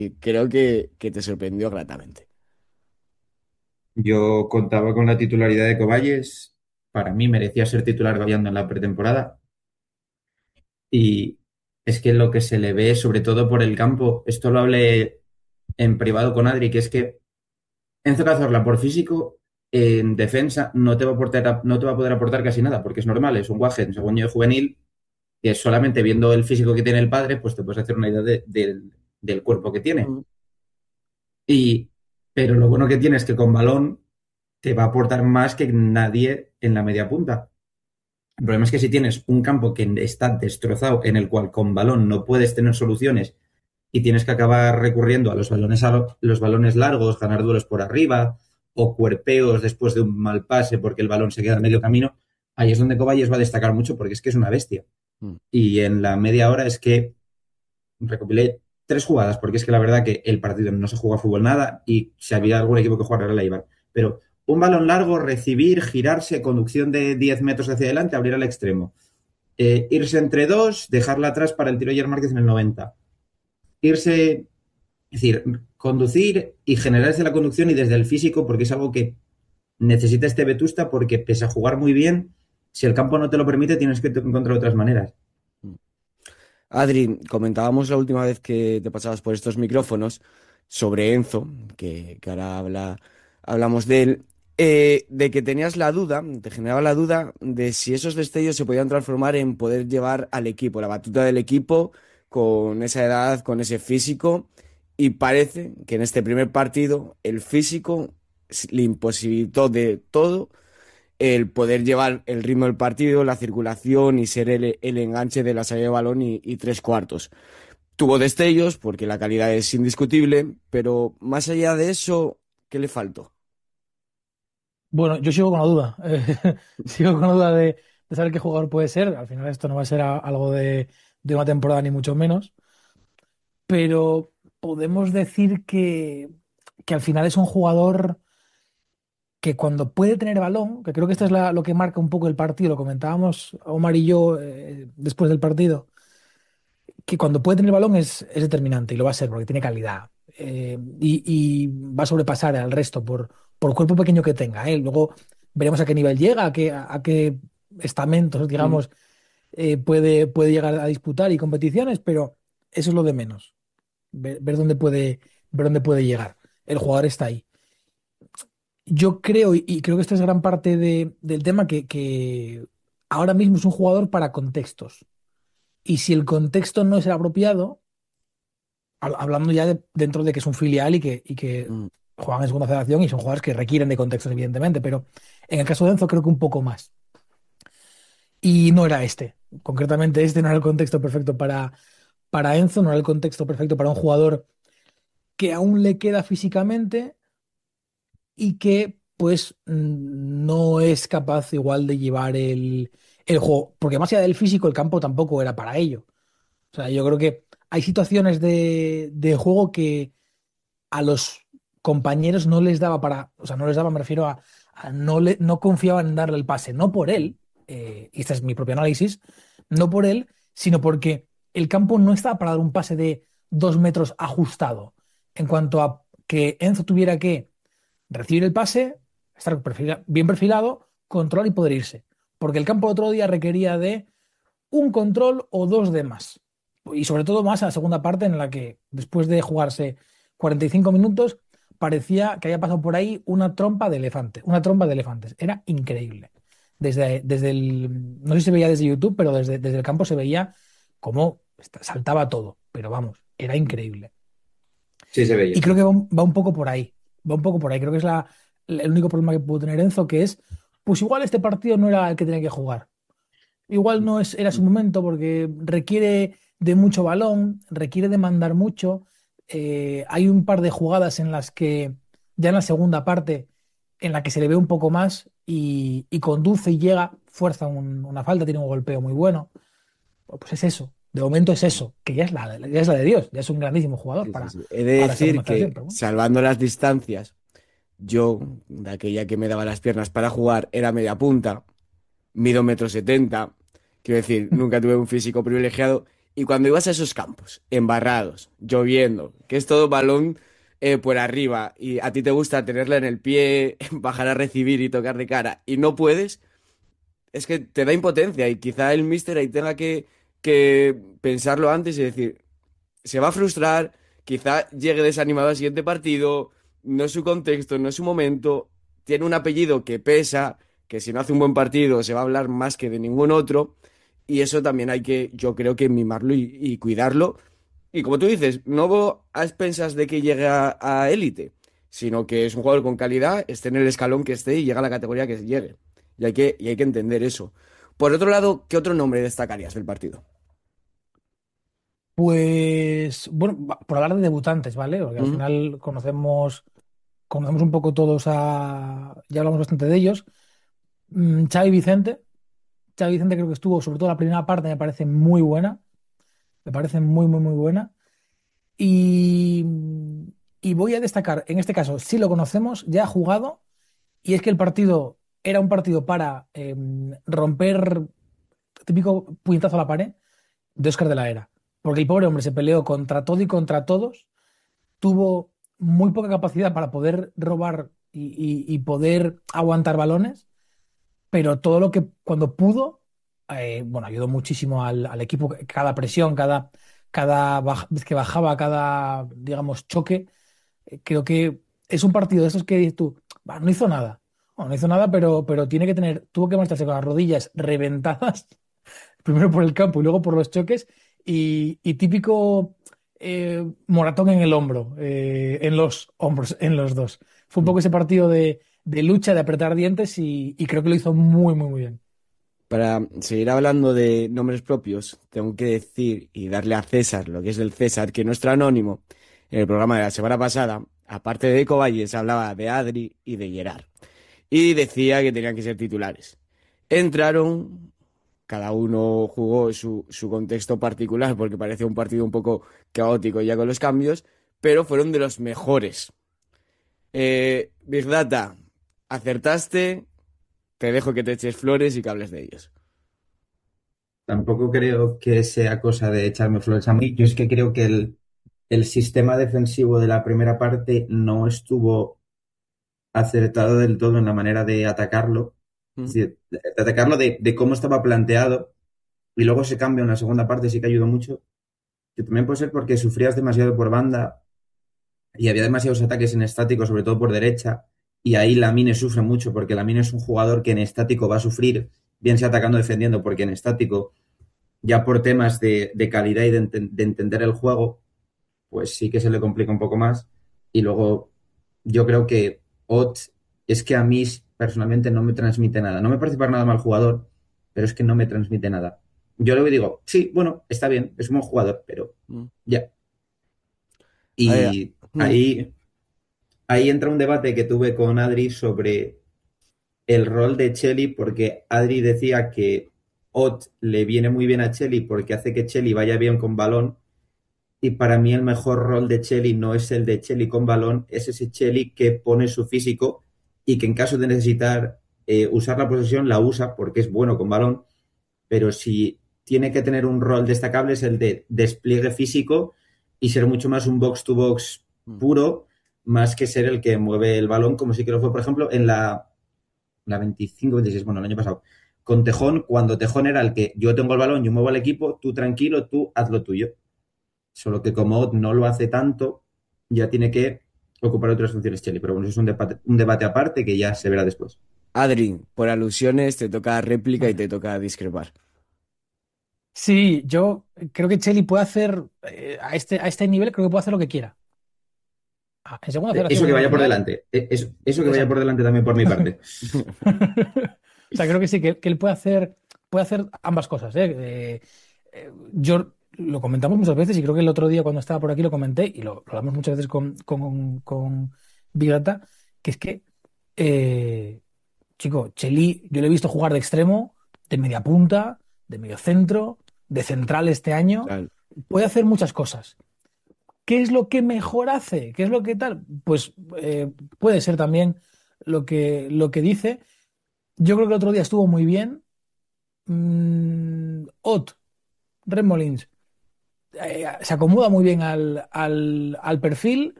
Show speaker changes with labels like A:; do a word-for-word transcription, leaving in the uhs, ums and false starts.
A: creo que, que te sorprendió gratamente.
B: Yo contaba con la titularidad de Coballes. Para mí merecía ser titular goleando en la pretemporada. Y es que lo que se le ve, sobre todo por el campo, esto lo hablé en privado con Adri, que es que Enzo Cazorla, por físico, en defensa, no te va a aportar, no te va a poder aportar casi nada, porque es normal, es un guaje en segundo año juvenil, que solamente viendo el físico que tiene el padre, pues te puedes hacer una idea de- del del cuerpo que tiene.
A: Mm.
B: Y, pero lo bueno que tiene es que con balón te va a aportar más que nadie en la media punta. El problema es que si tienes un campo que está destrozado, en el cual con balón no puedes tener soluciones y tienes que acabar recurriendo a los balones, a los balones largos, ganar duelos por arriba o cuerpeos después de un mal pase porque el balón se queda a medio camino, ahí es donde Coballes va a destacar mucho porque es que es una bestia.
A: Mm.
B: Y en la media hora es que recopilé tres jugadas, porque es que la verdad que el partido no se jugó a fútbol nada y si había algún equipo que jugar era la Eibar. Pero un balón largo, recibir, girarse, conducción de diez metros hacia adelante, abrir al extremo. Eh, irse entre dos, dejarla atrás para el tiro de Márquez en el noventa. Irse, es decir, conducir y generarse la conducción y desde el físico, porque es algo que necesita este Vetusta, porque pese a jugar muy bien, si el campo no te lo permite, tienes que encontrar otras maneras.
A: Mm. Adri, comentábamos la última vez que te pasabas por estos micrófonos sobre Enzo, que, que ahora habla, hablamos de él, eh, de que tenías la duda, te generaba la duda de si esos destellos se podían transformar en poder llevar al equipo, la batuta del equipo, con esa edad, con ese físico, y parece que en este primer partido el físico le imposibilitó de todo el poder llevar el ritmo del partido, la circulación y ser el, el enganche de la salida de balón y, y tres cuartos. Tuvo destellos porque la calidad es indiscutible, pero más allá de eso, ¿qué le faltó?
C: Bueno, yo sigo con la duda. eh, sigo con la duda de, de saber qué jugador puede ser. Al final esto no va a ser a- algo de, de una temporada ni mucho menos. Pero podemos decir que, que al final es un jugador que cuando puede tener balón, que creo que esto es la- lo que marca un poco el partido, lo comentábamos Omar y yo eh, después del partido, que cuando puede tener balón es, es determinante y lo va a ser porque tiene calidad. eh, y, y va a sobrepasar al resto por, por cuerpo pequeño que tenga. eh. Luego veremos a qué nivel llega, a qué, a qué estamentos,
A: Mm.
C: digamos, eh, puede, puede llegar a disputar y competiciones, pero eso es lo de menos. Ver, ver dónde puede, ver dónde puede llegar. El jugador está ahí. Yo creo, y y creo que esta es gran parte de- del tema, que, que ahora mismo es un jugador para contextos. Y si el contexto no es el apropiado, hab- hablando ya de- dentro de que es un filial y que, y que
A: Mm.
C: juegan en segunda federación y son jugadores que requieren de contextos, evidentemente, pero en el caso de Enzo creo que un poco más. Y no era este. Concretamente, este no era el contexto perfecto para, para Enzo, no era el contexto perfecto para un jugador que aún le queda físicamente y que pues mm, no es capaz igual de llevar el, el juego. Porque más allá del físico, el campo tampoco era para ello. O sea, yo creo que hay situaciones de, de juego que a los compañeros no les daba para, o sea, no les daba, me refiero a, a no, le, no confiaban en darle el pase, no por él, eh, y este es mi propio análisis, no por él, sino porque el campo no estaba para dar un pase de dos metros ajustado. En cuanto a que Enzo tuviera que recibir el pase, estar perfila- bien perfilado, controlar y poder irse. Porque el campo el otro día requería de un control o dos de más. Y sobre todo más a la segunda parte en la que después de jugarse cuarenta y cinco minutos parecía que había pasado por ahí una trompa de elefantes, una trompa de elefantes. Era increíble. Desde, desde el, no sé si se veía desde YouTube, pero desde, desde el campo se veía cómo saltaba todo. Pero vamos, era increíble.
B: Sí, se veía,
C: Y creo
B: sí.
C: que va un, va un poco por ahí. Va un poco por ahí. Creo que es la, el único problema que pudo tener Enzo, que es, pues igual este partido no era el que tenía que jugar. Igual no es, era su momento porque requiere de mucho balón, requiere de mandar mucho. Eh, hay un par de jugadas en las que, ya en la segunda parte, en la que se le ve un poco más y, y conduce y llega, fuerza un- una falta, tiene un golpeo muy bueno. Pues es eso. De momento es eso, que ya es la, ya es la de Dios, ya es un grandísimo jugador
A: Sí, sí,
C: para,
A: sí. He de
C: para
A: decir
C: segunda federación,
A: que,
C: pero bueno.
A: salvando las distancias, yo, de aquella que me daba las piernas para jugar, era media punta, mido metro setenta, quiero decir, nunca tuve un físico privilegiado Y cuando ibas a esos campos, embarrados, lloviendo, que es todo balón eh, por arriba, y a ti te gusta tenerla en el pie, bajar a recibir y tocar de cara, y no puedes, es que te da impotencia. Y quizá el míster ahí tenga que, que pensarlo antes y decir, se va a frustrar, quizá llegue desanimado al siguiente partido, no es su contexto, no es su momento, tiene un apellido que pesa, que si no hace un buen partido se va a hablar más que de ningún otro, y eso también hay que, yo creo que mimarlo y, y cuidarlo. Y como tú dices, no va a expensas de que llegue a, a élite, sino que es un jugador con calidad, esté en el escalón que esté y llega a la categoría que llegue. Y hay que, y hay que entender eso. Por otro lado, ¿qué otro nombre destacarías del partido?
C: Pues, bueno, va- por hablar de debutantes, ¿vale? Porque al
A: ¿Mm?
C: final conocemos, conocemos un poco todos a... Ya hablamos bastante de ellos. Mm, Xavi Vicente. Xavi Vicente creo que estuvo, sobre todo la primera parte, me parece muy buena. Me parece muy, muy, muy buena. Y, y voy a destacar, en este caso, si lo conocemos, ya ha jugado, y es que el partido era un partido para eh, romper, típico puñetazo a la pared, de Óscar de la Era. Porque el pobre hombre se peleó contra todo y contra todos, tuvo muy poca capacidad para poder robar y, y- y poder aguantar balones, pero todo lo que cuando pudo, eh, bueno, ayudó muchísimo al, al equipo, cada presión, cada, cada baj- vez que bajaba, cada, digamos, choque. Eh, creo que es un partido de esos que dices tú, "Bah, no hizo nada. Bueno, no hizo nada, pero, pero tiene que tener, tuvo que marcharse con las rodillas reventadas primero por el campo y luego por los choques, y, y típico eh, moratón en el hombro, eh, en los hombros, en los dos. Fue un poco ese partido de, de lucha, de apretar dientes, y, y creo que lo hizo muy, muy, muy bien.
A: Para seguir hablando de nombres propios, tengo que decir y darle a César lo que es del César, que nuestro anónimo, en el programa de la semana pasada, aparte de Eco Valles, hablaba de Adri y de Gerard. Y decía que tenían que ser titulares. Entraron, cada uno jugó su, su contexto particular, porque parecía un partido un poco caótico ya con los cambios, pero fueron de los mejores. Eh, Big Data, acertaste, te dejo que te eches flores y que hables de ellos.
B: Tampoco creo que sea cosa de echarme flores a mí. Yo es que creo que el, el sistema defensivo de la primera parte no estuvo acertado del todo en la manera de atacarlo. Es
A: ¿Mm?
B: decir, de atacarlo de, de cómo estaba planteado y luego se cambia en la segunda parte, sí que ayudó mucho. Que también puede ser porque sufrías demasiado por banda y había demasiados ataques en estático, sobre todo por derecha. Y ahí Lamine sufre mucho porque Lamine es un jugador que en estático va a sufrir, bien sea atacando o defendiendo, porque en estático ya por temas de, de calidad y de, enten- de entender el juego, pues sí que se le complica un poco más. Y luego yo creo que Ott es que a mí personalmente no me transmite nada. No me parece para nada mal jugador, pero es que no me transmite nada. Yo luego digo, sí, bueno, está bien, es un buen jugador, pero
A: ¿Mm?
B: ya.
A: A ver,
B: Y
A: ¿mm?
B: ahí, ahí entra un debate que tuve con Adri sobre el rol de Cheli, porque Adri decía que Ott le viene muy bien a Cheli porque hace que Cheli vaya bien con balón. Y para mí el mejor rol de Cheli no es el de Cheli con balón, es ese Cheli que pone su físico y que en caso de necesitar eh, usar la posesión la usa porque es bueno con balón, pero si tiene que tener un rol destacable es el de despliegue físico y ser mucho más un box to box
A: ¿Mm?
B: puro, más que ser el que mueve el balón, como sí que lo fue, por ejemplo, en la, la veinticinco veintiséis, bueno, el año pasado, con Tejón, cuando Tejón era el que yo tengo el balón, yo muevo al equipo, tú tranquilo, tú haz lo tuyo. Solo que como no lo hace tanto, ya tiene que ocupar otras funciones Cheli. Pero bueno, eso es un debate, un debate aparte que ya se verá después.
A: Adri, por alusiones te toca réplica y
C: Vale.
A: te toca discrepar.
C: Sí, yo creo que Cheli puede hacer, eh, a este, a este nivel, creo que puede hacer lo que quiera. Ah, en segunda
B: Eh,
C: federación
B: Eso
C: o
B: que
C: en una
B: vaya por
C: filial,
B: delante. Eh, Eso, eso que vaya por
C: exacto.
B: delante también por mi parte.
C: O sea, creo que sí, que, que él puede hacer, puede hacer ambas cosas, ¿eh? Eh, eh, yo lo comentamos muchas veces, y creo que el otro día cuando estaba por aquí lo comenté, y lo, lo hablamos muchas veces con, con, con Big Data, que es que, eh, chico, Cheli, yo lo he visto jugar de extremo, de media punta, de medio centro, de central este año.
A: Total.
C: Puede hacer muchas cosas. ¿Qué es lo que mejor hace? ¿Qué es lo que tal? Pues eh, puede ser también lo que, lo que dice. Yo creo que el otro día estuvo muy bien. Mm, Ot, Remolins. eh, se acomoda muy bien al, al, al perfil.